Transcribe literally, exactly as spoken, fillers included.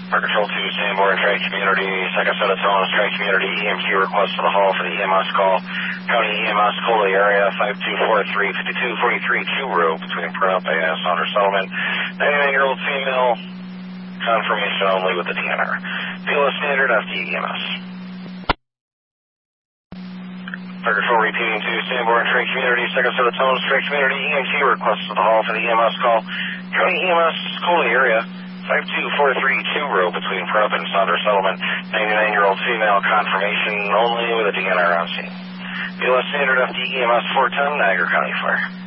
Park Control two, Sanborn, Tri Community, second set of tones, Tri Community, E M T request for the hall for the E M S call. County E M S, Coley area, five two four three, five two four three, two row between Pahrump and Saunders Settlement. ninety-nine-year-old female, confirmation only with the D N R. P L S standard, F D E M S. Park Control repeating to Sanborn, Tri Community, second set of tones, Tri Community, E M T request for the hall for the E M S call. County E M S, Coley area, five two four three, two row between Pahrump and Saunders Settlement. ninety-nine-year-old female, confirmation only with a D N R on scene. P L S standard, F D E M S four ten, Niagara County Fire.